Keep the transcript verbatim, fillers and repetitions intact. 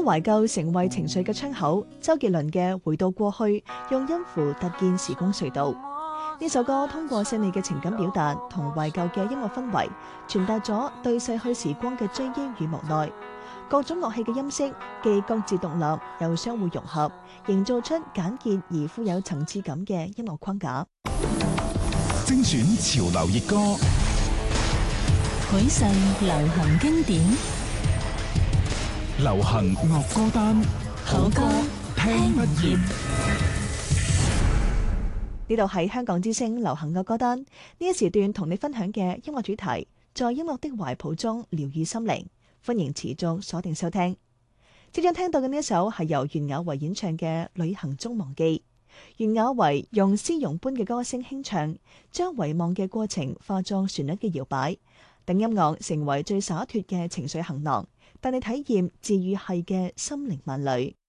當懷舊成為情緒嘅窗口，周杰倫嘅《回到過去》用音符突見時光隧道。呢首歌通過細膩嘅情感表達同懷舊嘅音樂氛圍，傳達咗對逝去時光嘅追憶與無奈。各種樂器嘅音色既各自獨立，又相互融合，營造出簡潔而富有層次感嘅音樂框架。 精選潮流熱歌， 許世流行經典， 流行樂歌單， 好歌聽不厭。 呢度係香港之聲流行樂歌單，呢一時段同你分享嘅音樂主題，在音樂的懷抱中療癒心靈。歡迎持續鎖定收聽。即將聽到嘅呢一首係由袁婭維演唱嘅《旅行中忘記》。袁婭維用絲絨般嘅歌聲輕唱，將遺忘嘅過程化作旋律嘅搖擺，等音樂成為最灑脫嘅情緒行囊，帶你體驗治愈系嘅心靈萬里。